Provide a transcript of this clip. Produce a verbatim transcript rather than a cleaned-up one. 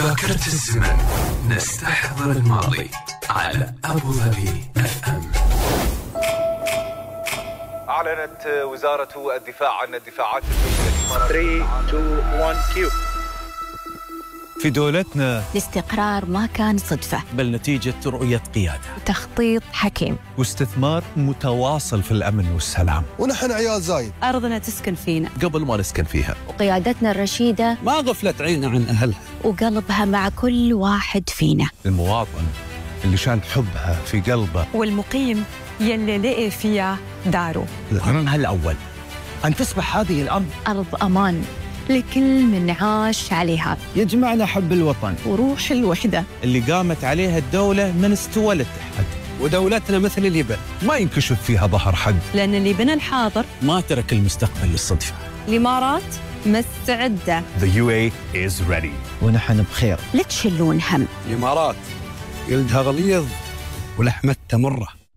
ذاكرة الزمن نستحضر الماضي على أبو ظبي اف ام. أعلنت وزارة الدفاع عن الدفاعات الجوية ثلاثة اثنين واحد كيو. في دولتنا الاستقرار ما كان صدفة، بل نتيجة رؤية قيادة تخطيط حكيم واستثمار متواصل في الأمن والسلام. ونحن عيال زايد، أرضنا تسكن فينا قبل ما نسكن فيها، وقيادتنا الرشيدة ما غفلت عيننا عن أهلها، وقلبها مع كل واحد فينا. المواطن اللي شال حبها في قلبه، والمقيم يلي لقي فيها داره. القرن الأول أن تصبح هذه الأرض أرض أمان لكل من عاش عليها، يجمعنا حب الوطن وروح الوحدة اللي قامت عليها الدولة من استوى للتحد. ودولتنا مثل اليبن ما ينكشف فيها ظهر حد، لأن اللي بنى الحاضر ما ترك المستقبل للصدفة. الإمارات مستعدة. The يو إيه is ready. ونحن بخير. لا تشلون هم. الإمارات جلدها غليظ ولحمتها مرة.